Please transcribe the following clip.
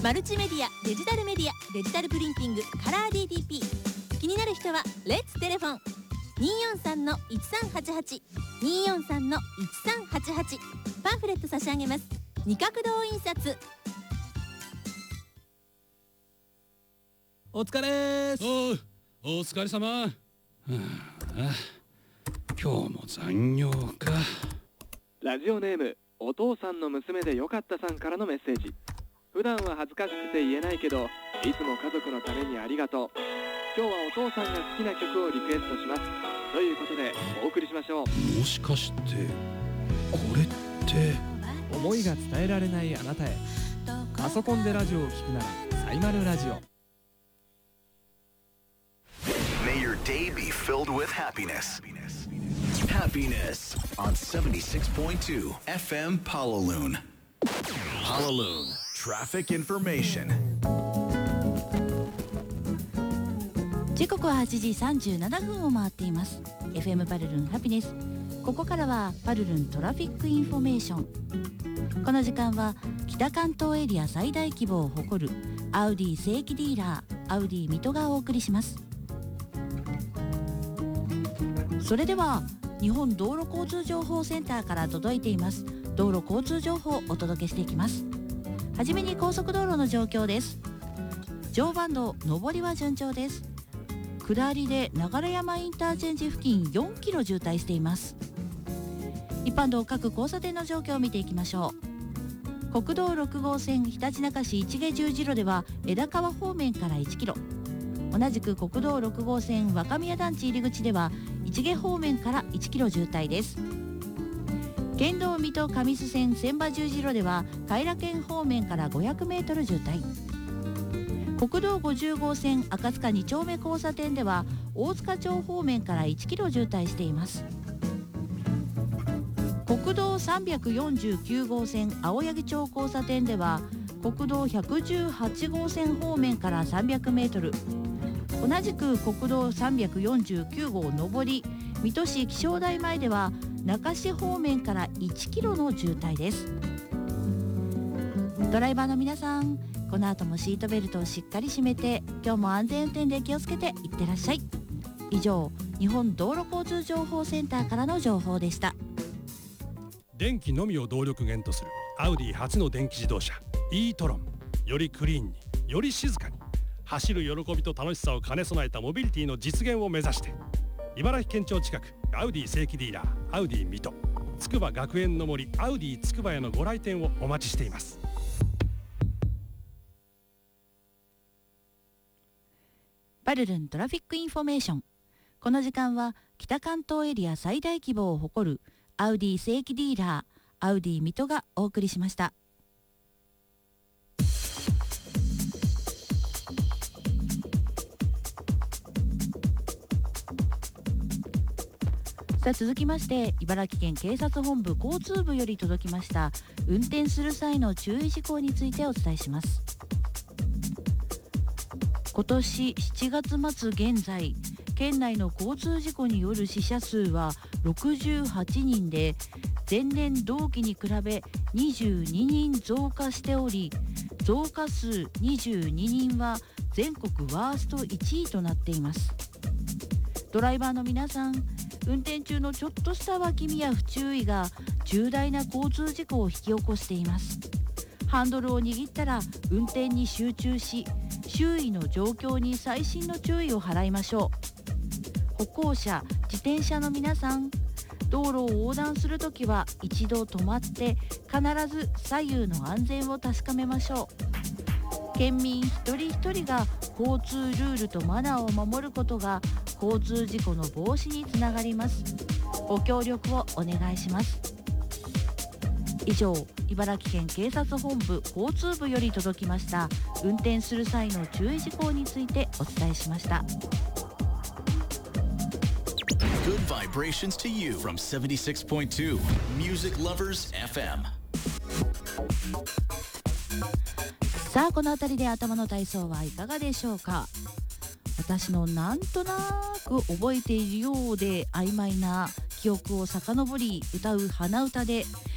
マルチメディア、デジタルメディア、デジタルプリンティング、カラー DTP。 気になる人はレッツテレフォン 243-1388 243-1388。 パンフレット差し上げます。二角堂印刷。 お疲れーす。 お疲れ様。今日も残業か。 ラジオネームお父さんの娘でよかったさんからのメッセージ。普段は恥ずかしくて言えないけど、いつも家族のためにありがとう。今日はお父さんが好きな曲をリクエストします。ということでお送りしましょう。 もしかしてこれって思いが伝えられないあなたへ。パソコンでラジオを聞くならサイマルラジオ。 May your day be filled with happiness. Happiness on 76.2 FM Palaloon. Palaloon Traffic Information. 時刻は8時37分を回っています。 FM パルルンハピネス。ここからはパルルントラフィックインフォメーション。この時間は北関東エリア最大規模を誇るアウディ正規ディーラーアウディ水戸がお送りします。それでは日本道路交通情報センターから届いています道路交通情報をお届けしていきます。はじめに高速道路の状況です。常磐道上りは順調です。下りで流山インターチェンジ付近4キロ渋滞しています。一般道各交差点の状況を見ていきましょう。国道6号線ひたちなか市市毛十字路では枝川方面から1キロ、同じく国道6号線若宮団地入り口では市毛方面から1キロ渋滞です。県道水戸上須線千葉十字路では偕楽園方面から500メートル渋滞。国道50号線赤塚2丁目交差点では大塚町方面から1キロ渋滞しています。国道349号線青柳町交差点では国道118号線方面から300メートル、同じく国道349号上り水戸市気象台前では中市方面から1キロの渋滞です。ドライバーの皆さん、この後もシートベルトをしっかり締めて今日も安全運転で気をつけていってらっしゃい。以上、日本道路交通情報センターからの情報でした。 電気のみを動力源とするアウディ初の電気自動車 e トロン。よりクリーンに、より静かに走る喜びと楽しさを兼ね備えたモビリティの実現を目指して、茨城県庁近くアウディ正規ディーラーアウディ水戸、筑波学園の森アウディ筑波へのご来店をお待ちしています。 パルルントラフィックインフォメーション。この時間は北関東エリア最大規模を誇るアウディ正規ディーラーアウディ水戸がお送りしました。さあ、続きまして茨城県警察本部交通部より届きました運転する際の注意事項についてお伝えします。今年7月末現在、県内の交通事故による死者数は68人で、前年同期に比べ22人増加しており、増加数22人は全国ワースト1位となっています。ドライバーの皆さん、運転中のちょっとした脇見や不注意が重大な交通事故を引き起こしています。ハンドルを握ったら運転に集中し、周囲の状況に細心の注意を払いましょう。歩行者、自転車の皆さん、道路を横断するときは一度止まって必ず左右の安全を確かめましょう。県民一人一人が交通ルールとマナーを守ることが交通事故の防止につながります。ご協力をお願いします。以上、茨城県警察本部交通部より届きました運転する際の注意事項についてお伝えしました。 Good vibrations to you from 76.2 Music Lovers FM。 さあ、この辺りで頭の体操はいかがでしょうか。私のなんとなく覚えているようで曖昧な記憶を遡り歌う鼻歌で